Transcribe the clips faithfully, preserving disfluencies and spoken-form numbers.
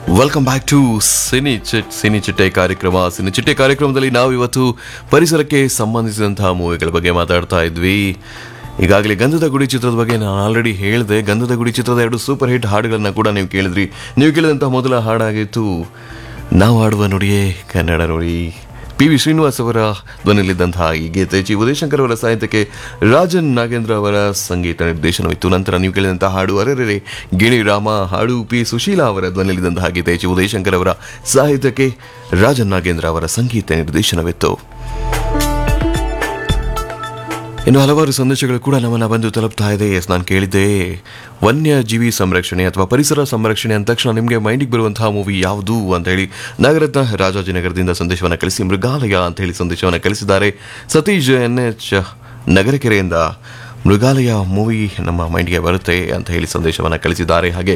Welcome back to cine chit cine ಚಿಟ್ಟೆ ಕಾರ್ಯಕ್ರಮ. Cine ಚಿಟ್ಟೆ ಕಾರ್ಯಕ್ರಮದಲ್ಲಿ ನಾವು ಇವತ್ತು ಪರಿಸರಕ್ಕೆ ಸಂಬಂಧಿಸಿದಂತಹ ಮೂವಿಗಳ ಬಗ್ಗೆ ಮಾತಾಡ್ತಾ ಇದ್ವಿ. ಈಗಾಗಲೇ ಗಂಧದ ಗುಡಿ ಚಿತ್ರದ ಬಗ್ಗೆ ನಾನು ಆಲ್ರೆಡಿ ಹೇಳಿದೆ. ಗಂಧದ ಗುಡಿ ಚಿತ್ರದ ಎರಡು ಸೂಪರ್ ಹಿಟ್ ಹಾಡುಗಳನ್ನ ಕೂಡ ನೀವು ಕೇಳಿದ್ರಿ. ನೀವು ಕೇಳಿದಂತಹ ಮೊದಲ ಹಾಡಾಗಿತ್ತು ನಾವು ಆಡುವ ನುಡಿಯೇ ಕನ್ನಡ ನುಡಿ. ಪಿ ವಿ ಶ್ರೀನಿವಾಸ್ ಅವರ ಧ್ವನಿಯಲ್ಲಿದ್ದಂತಹ ಈ ಗೀತೆ ಜಿ ಉದಯಶಂಕರ್ ಅವರ ಸಾಹಿತ್ಯಕ್ಕೆ ರಾಜನ್ ನಾಗೇಂದ್ರ ಅವರ ಸಂಗೀತ ನಿರ್ದೇಶನವಿತ್ತು. ನಂತರ ನೀವು ಕೇಳಿದಂತಹ ಹಾಡು ಅರೆರೆ ಗಿಣಿ ರಾಮ, ಹಾಡು ಪಿ ಸುಶೀಲಾ ಅವರ ಧ್ವನಿಯಲ್ಲಿದ್ದಂತಹ ಗೀತೆ ಜಿ ಉದಯಶಂಕರ್ ಅವರ ಸಾಹಿತ್ಯಕ್ಕೆ ರಾಜನ್ ನಾಗೇಂದ್ರ ಅವರ ಸಂಗೀತ ನಿರ್ದೇಶನವಿತ್ತು. ಇನ್ನು ಹಲವಾರು ಸಂದೇಶಗಳು ಕೂಡ ನಮ್ಮನ್ನ ಬಂದು ತಲುಪ್ತಾ ಇದೆ. ಎಸ್, ನಾನು ಕೇಳಿದ್ದೆ ವನ್ಯಜೀವಿ ಸಂರಕ್ಷಣೆ ಅಥವಾ ಪರಿಸರ ಸಂರಕ್ಷಣೆ ಅಂದ ತಕ್ಷಣ ನಿಮಗೆ ಮೈಂಡಿಗೆ ಬರುವಂತಹ ಮೂವಿ ಯಾವುದು ಅಂತ ಹೇಳಿ ನಾಗರತ್ನ ರಾಜಾಜಿನಗರದಿಂದ ಸಂದೇಶವನ್ನು ಕಳಿಸಿ ಮೃಗಾಲಯ ಅಂತ ಹೇಳಿ ಸಂದೇಶವನ್ನು ಕಳಿಸಿದ್ದಾರೆ. ಸತೀಶ್ ಎನ್ ಎಚ್ ನಗರಕೆರೆಯಿಂದ ಮೃಗಾಲಯ ಮೂವಿ ನಮ್ಮ ಮೈಂಡ್ಗೆ ಬರುತ್ತೆ ಅಂತ ಹೇಳಿ ಸಂದೇಶವನ್ನು ಕಳಿಸಿದ್ದಾರೆ. ಹಾಗೆ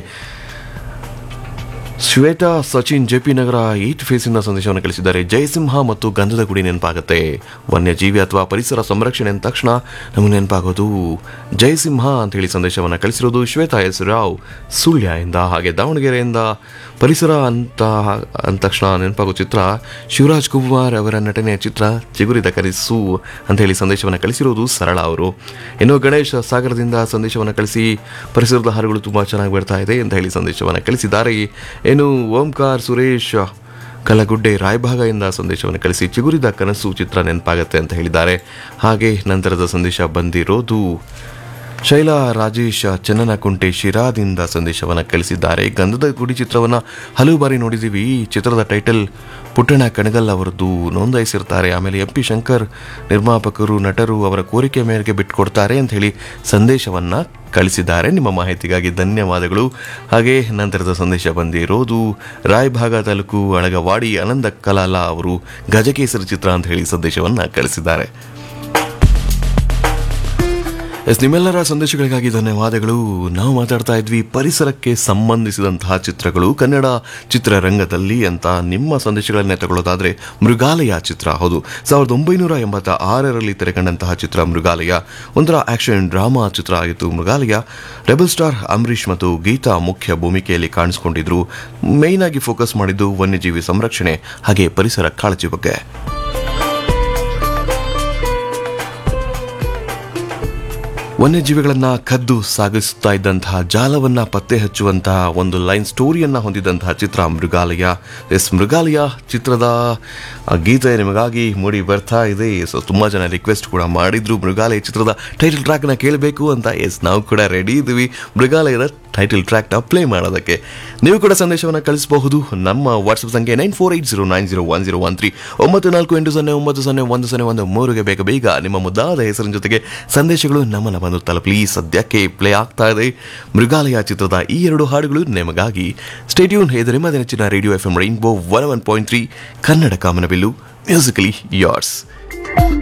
ಶ್ವೇತಾ ಸಚಿನ್ ಜೆಪಿ ನಗರ ಏಟ್ ಫೇಸಿನ ಸಂದೇಶವನ್ನು ಕಳಿಸಿದ್ದಾರೆ. ಜಯಸಿಂಹ ಮತ್ತು ಗಂಧದ ಗುಡಿ ನೆನಪಾಗುತ್ತೆ. ವನ್ಯಜೀವಿ ಅಥವಾ ಪರಿಸರ ಸಂರಕ್ಷಣೆ ಅಂದ ತಕ್ಷಣ ನಮಗೆ ನೆನಪಾಗೋದು ಜಯಸಿಂಹ ಅಂತ ಹೇಳಿ ಸಂದೇಶವನ್ನು ಕಳಿಸಿರೋದು ಶ್ವೇತಾ ಎಸ್ ರಾವ್ ಸುಳ್ಯ ಇಂದ. ಹಾಗೆ ದಾವಣಗೆರೆಯಿಂದ ಪರಿಸರ ಅಂತ ಅಂದ ತಕ್ಷಣ ನೆನಪಾಗೋ ಚಿತ್ರ ಶಿವರಾಜ್ ಕುಮಾರ್ ಅವರ ನಟನೆಯ ಚಿತ್ರ ಚಿಗುರಿದ ಕನಸು ಅಂತ ಹೇಳಿ ಸಂದೇಶವನ್ನು ಕಳಿಸಿರೋದು ಸರಳ ಅವರು. ಇನ್ನು ಗಣೇಶ್ ಸಾಗರದಿಂದ ಸಂದೇಶವನ್ನು ಕಳಿಸಿ ಪರಿಸರದ ಹಾಡುಗಳು ತುಂಬ ಚೆನ್ನಾಗಿ ಬರ್ತಾ ಇದೆ ಅಂತ ಹೇಳಿ ಸಂದೇಶವನ್ನು ಕಳಿಸಿದ್ದಾರೆ. ಏನು ಓಂಕಾರ್ ಸುರೇಶ್ ಕಲಗುಡ್ಡೆ ರಾಯಭಾಗದಿಂದ ಸಂದೇಶವನ್ನು ಕಳಿಸಿ ಚಿಗುರಿದ ಕನಸು ಚಿತ್ರ ನೆನಪಾಗತ್ತೆ ಅಂತ ಹೇಳಿದ್ದಾರೆ. ಹಾಗೆ ನಂತರದ ಸಂದೇಶ ಬಂದಿರೋದು ಶೈಲಾ ರಾಜೇಶ್ ಚನ್ನನಕುಂಟೆ ಶಿರಾದಿಂದ ಸಂದೇಶವನ್ನು ಕಳಿಸಿದ್ದಾರೆ. ಗಂಧದ ಗುಡಿ ಚಿತ್ರವನ್ನು ಹಲವು ಬಾರಿ ನೋಡಿದ್ದೀವಿ. ಚಿತ್ರದ ಟೈಟಲ್ ಪುಟ್ಟಣ ಕಣಗಲ್ ಅವರದ್ದು ನೋಂದಾಯಿಸಿರ್ತಾರೆ. ಆಮೇಲೆ ಎಂ ಪಿ ಶಂಕರ್ ನಿರ್ಮಾಪಕರು ನಟರು ಅವರ ಕೋರಿಕೆ ಮೇರೆಗೆ ಬಿಟ್ಟುಕೊಡ್ತಾರೆ ಅಂತ ಹೇಳಿ ಸಂದೇಶವನ್ನು ಕಳಿಸಿದ್ದಾರೆ. ನಿಮ್ಮ ಮಾಹಿತಿಗಾಗಿ ಧನ್ಯವಾದಗಳು. ಹಾಗೆ ನಂತರದ ಸಂದೇಶ ಬಂದಿರೋದು ರಾಯಭಾಗ ತಾಲೂಕು ಅಳಗವಾಡಿ ಆನಂದ ಕಲಾಲ ಅವರು ಗಜಕೇಸರಿ ಚಿತ್ರ ಅಂತ ಹೇಳಿ ಸಂದೇಶವನ್ನು ಕಳಿಸಿದ್ದಾರೆ. ಎಸ್, ನಿಮ್ಮೆಲ್ಲರ ಸಂದೇಶಗಳಿಗಾಗಿ ಧನ್ಯವಾದಗಳು. ನಾವು ಮಾತಾಡ್ತಾ ಇದ್ವಿ ಪರಿಸರಕ್ಕೆ ಸಂಬಂಧಿಸಿದಂತಹ ಚಿತ್ರಗಳು ಕನ್ನಡ ಚಿತ್ರರಂಗದಲ್ಲಿ ಅಂತ. ನಿಮ್ಮ ಸಂದೇಶಗಳನ್ನೇ ತಗೊಳ್ಳೋದಾದ್ರೆ ಮೃಗಾಲಯ ಚಿತ್ರ, ಹೌದು, ಸಾವಿರದ ಒಂಬೈನೂರ ಎಂಬತ್ತ ಆರರಲ್ಲಿ ತೆರೆಕಂಡಂತಹ ಚಿತ್ರ ಮೃಗಾಲಯ. ಒಂಥರ ಆಕ್ಷನ್ ಡ್ರಾಮಾ ಚಿತ್ರ ಆಗಿತ್ತು ಮೃಗಾಲಯ. ರೆಬಲ್ ಸ್ಟಾರ್ ಅಂಬರೀಷ್ ಮತ್ತು ಗೀತಾ ಮುಖ್ಯ ಭೂಮಿಕೆಯಲ್ಲಿ ಕಾಣಿಸಿಕೊಂಡಿದ್ರು. ಮೇಯ್ನ್ ಆಗಿ ಫೋಕಸ್ ಮಾಡಿದ್ದು ವನ್ಯಜೀವಿ ಸಂರಕ್ಷಣೆ ಹಾಗೆ ಪರಿಸರ ಕಾಳಜಿ ಬಗ್ಗೆ. ವನ್ಯಜೀವಿಗಳನ್ನ ಕದ್ದು ಸಾಗಿಸುತ್ತಾ ಇದ್ದಂತಹ ಜಾಲವನ್ನ ಪತ್ತೆ ಹಚ್ಚುವಂತಹ ಒಂದು ಲೈನ್ ಸ್ಟೋರಿಯನ್ನ ಹೊಂದಿದಂತಹ ಚಿತ್ರ ಮೃಗಾಲಯ. ಎಸ್, ಮೃಗಾಲಯ ಚಿತ್ರದ ಗೀತೆ ನಿಮಗಾಗಿ ಮೂಡಿ ಬರ್ತಾ ಇದೆ. ಸೊ ತುಂಬಾ ಜನ ರಿಕ್ವೆಸ್ಟ್ ಕೂಡ ಮಾಡಿದ್ರು ಮೃಗಾಲಯ ಚಿತ್ರದ ಟೈಟಲ್ ಟ್ರ್ಯಾಕ್ ನ ಕೇಳಬೇಕು ಅಂತ. ಎಸ್, ನಾವು ಕೂಡ ರೆಡಿ ಇದ್ದೀವಿ ಮೃಗಾಲಯದ ಟೈಟಲ್ ಟ್ರ್ಯಾಕ್ ನ ಪ್ಲೇ ಮಾಡೋದಕ್ಕೆ. ನೀವು ಕೂಡ ಸಂದೇಶವನ್ನು ಕಳಿಸಬಹುದು. ನಮ್ಮ ವಾಟ್ಸ್ಆಪ್ ಸಂಖ್ಯೆ nine four eight zero nine zero one zero one three ಒಂಬತ್ತು ನಾಲ್ಕು ಎಂಟು ಸೊನ್ನೆ ಒಂಬತ್ತು ಸೊನ್ನೆ ಒಂದು ಸೊನ್ನೆ ಒಂದು ಮೂರುಗೆ ಬೇಗ ಬೇಗ ನಿಮ್ಮ ಮುದ್ದಾದ ಹೆಸರಿನ ಜೊತೆಗೆ ಸಂದೇಶಗಳು ನಮ್ಮನ್ನ ಬಂದು ತಲುಪಲಿ. ಸದ್ಯಕ್ಕೆ ಪ್ಲೇ ಆಗ್ತಾ ಇದೆ ಮೃಗಾಲಯ ಚಿತ್ರದ ಈ ಎರಡು ಹಾಡುಗಳು ನಿಮಗಾಗಿ. ಸ್ಟೇಟ್ಯೂನ್ ಹೆದರಿ ಮದ ನೆಚ್ಚಿನ radio F M rainbow one one point three Kannada ಕಾಮನಬಿಲ್ಲು, ಮ್ಯೂಸಿಕಲಿ ಯಾರ್ಸ್.